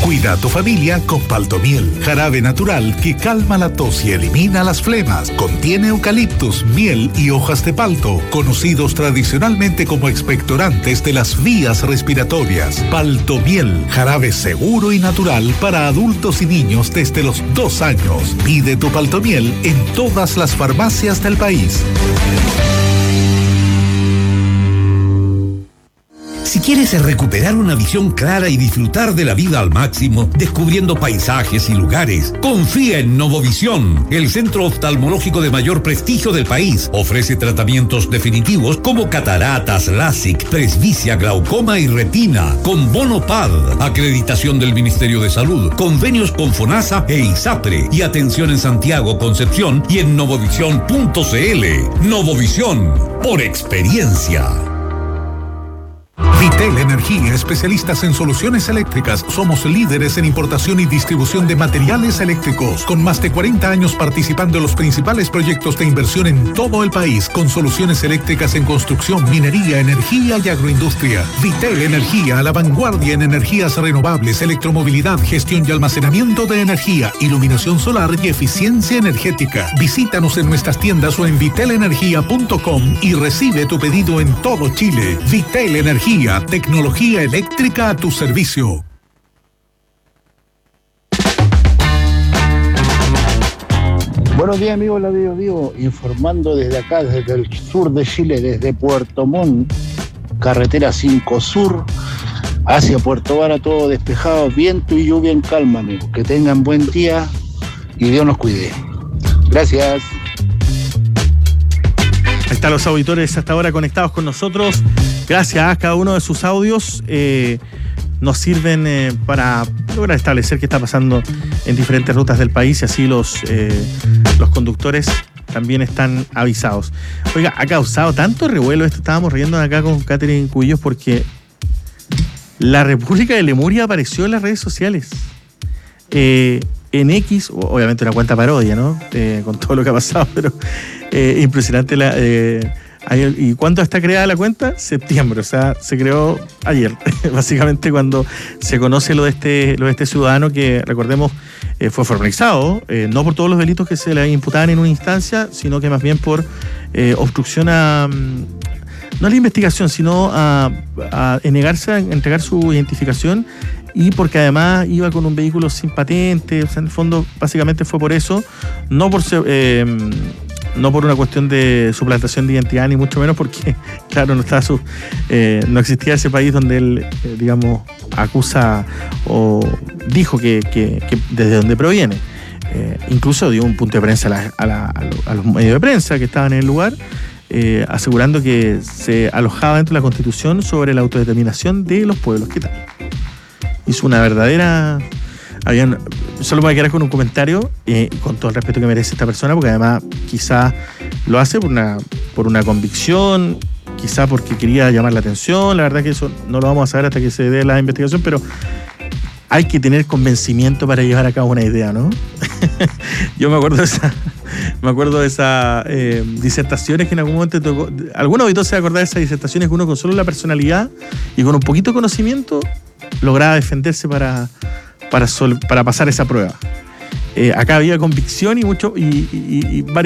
Cuida a tu familia con Paltomiel, jarabe natural que calma la tos y elimina las flemas. Contiene eucaliptus, miel y hojas de palto, conocidos tradicionalmente como expectorantes de las vías respiratorias. Paltomiel, jarabe seguro y natural para adultos y niños desde los 2 años. Pide tu Paltomiel en todas las farmacias del país. Si quieres recuperar una visión clara y disfrutar de la vida al máximo, descubriendo paisajes y lugares, confía en Novovisión, el centro oftalmológico de mayor prestigio del país. Ofrece tratamientos definitivos como cataratas, LASIK, presbicia, glaucoma y retina, con bono PAD, acreditación del Ministerio de Salud, convenios con FONASA e ISAPRE, y atención en Santiago, Concepción y en novovisión.cl. Novovisión, por experiencia. Vitel Energía, especialistas en soluciones eléctricas. Somos líderes en importación y distribución de materiales eléctricos, con más de 40 años participando en los principales proyectos de inversión en todo el país, con soluciones eléctricas en construcción, minería, energía y agroindustria. Vitel Energía, a la vanguardia en energías renovables, electromovilidad, gestión y almacenamiento de energía, iluminación solar y eficiencia energética. Visítanos en nuestras tiendas o en vitelenergia.com y recibe tu pedido en todo Chile. Vitel Energía, tecnología eléctrica a tu servicio. Buenos días, amigos de la Bio, informando desde acá, desde el sur de Chile, desde Puerto Montt, carretera 5 Sur, hacia Puerto Vara, todo despejado, viento y lluvia en calma, amigos. Que tengan buen día y Dios nos cuide. Gracias. Ahí están los auditores hasta ahora conectados con nosotros. Gracias a cada uno de sus audios. Nos sirven para lograr establecer qué está pasando en diferentes rutas del país y así los conductores también están avisados. Oiga, ha causado tanto revuelo esto. Estábamos riendo acá con Catherine Cubillos porque la República de Lemuria apareció en las redes sociales. En X, obviamente una cuenta parodia, ¿no? Con todo lo que ha pasado, pero impresionante ¿Y cuándo está creada la cuenta? Septiembre, o sea, se creó ayer, básicamente cuando se conoce lo de este ciudadano que, recordemos, fue formalizado, no por todos los delitos que se le imputaban en una instancia, sino que más bien por obstrucción no a la investigación, sino a negarse a entregar su identificación, y porque además iba con un vehículo sin patente. O sea, en el fondo, básicamente fue por eso, no por una cuestión de suplantación de identidad, ni mucho menos porque, claro, no existía ese país donde él, digamos, acusa o dijo que desde donde proviene. Incluso dio un punto de prensa a los medios de prensa que estaban en el lugar, asegurando que se alojaba dentro de la Constitución sobre la autodeterminación de los pueblos. ¿Qué tal? Hizo una verdadera... Solo me voy a quedar con un comentario, con todo el respeto que merece esta persona, porque además quizás lo hace por una convicción, quizás porque quería llamar la atención. La verdad que eso no lo vamos a saber hasta que se dé la investigación, pero hay que tener convencimiento para llevar a cabo una idea, ¿no? Yo me acuerdo de esas disertaciones que en algún momento tocó. Algún auditor se va a acordar de esas disertaciones que uno con solo la personalidad y con un poquito de conocimiento lograba defenderse para pasar esa prueba. Acá había convicción y varias